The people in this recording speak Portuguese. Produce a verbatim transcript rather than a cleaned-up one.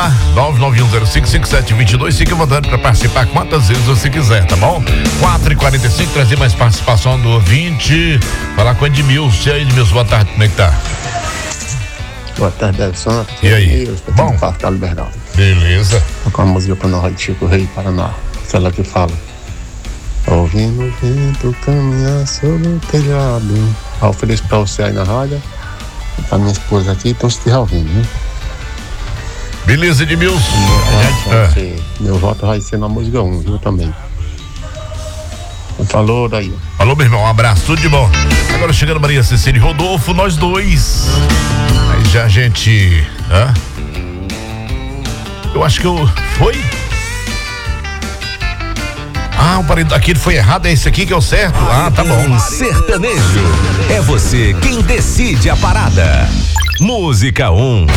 tá? nove nove um zero cinco cinco sete dois dois, fique à vontade para participar quantas vezes você quiser, tá bom? quatro e quarenta e cinco, trazer mais participação do ouvinte, falar com o Edmilson. E aí, Edmilson, boa tarde, como é que tá? Boa tarde, Edson. E aí? Eu estou Bom. no Parque da Liberdade. Beleza. Com a música para nós de Chico Rei, Paraná. Aquela que fala: ouvindo o vento caminhar sobre o telhado. Eu ofereço para você aí na rádio, pra minha esposa aqui, então se estiver ouvindo, né? Beleza, Edmilson. Ah, você, meu voto vai ser na música um, viu, também. Falou daí. Falou, meu irmão, um abraço, tudo de bom. Agora chegando Maria Cecília e Rodolfo, nós dois. Aí já a gente... Hã? Eu acho que eu... Foi? Ah, o parede daquele foi errado, é esse aqui que é o certo? Ah, tá bom. Sertanejo. É você quem decide a parada. Música um.